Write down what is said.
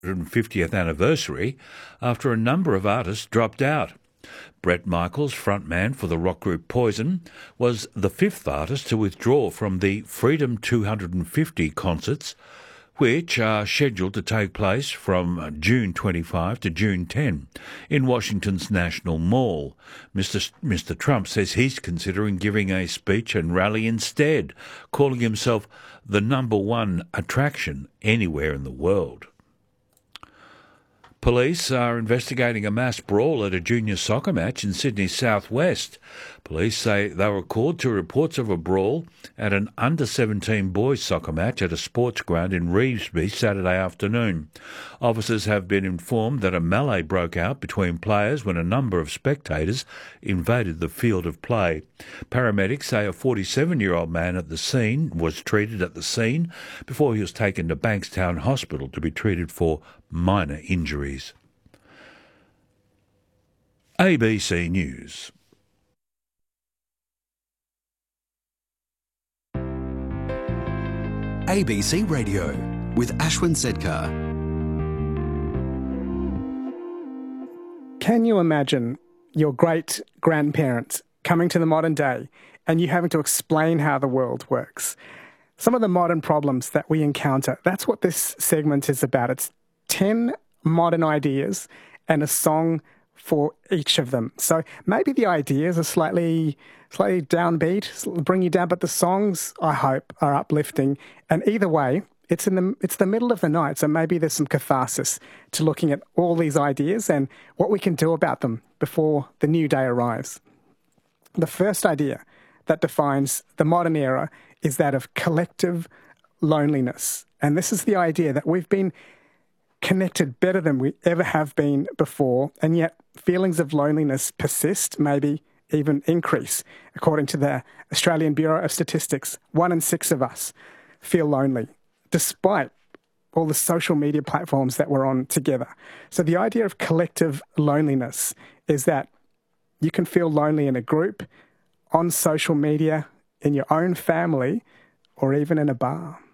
150th anniversary after a number of artists dropped out. Bret Michaels, frontman for the rock group Poison, was the fifth artist to withdraw from the Freedom 250 concerts, which are scheduled to take place from June 25 to June 10 in Washington's National Mall. Mr. Trump says he's considering giving a speech and rally instead, calling himself the number one attraction anywhere in the world. Police are investigating a mass brawl at a junior soccer match in Sydney's southwest. Police say they were called to reports of a brawl at an under-17 boys soccer match at a sports ground in Revesby Saturday afternoon. Officers have been informed that a melee broke out between players when a number of spectators invaded the field of play. Paramedics say a 47-year-old man at the scene was treated at the scene before he was taken to Bankstown Hospital to be treated for minor injuries. ABC News. ABC Radio with Ashwin Sedkar. Can you imagine your great-grandparents coming to the modern day and you having to explain how the world works? Some of the modern problems that we encounter, that's what this segment is about. It's 10 modern ideas and a song for each of them. So maybe the ideas are slightly downbeat, bring you down, but the songs, I hope, are uplifting. And either way, it's the middle of the night, so maybe there's some catharsis to looking at all these ideas and what we can do about them before the new day arrives. The first idea that defines the modern era is that of collective loneliness. And this is the idea that we've been connected better than we ever have been before, and yet feelings of loneliness persist, maybe even increase. According to the Australian Bureau of Statistics, 1 in 6 of us feel lonely, despite all the social media platforms that we're on together. So the idea of collective loneliness is that you can feel lonely in a group, on social media, in your own family, or even in a bar.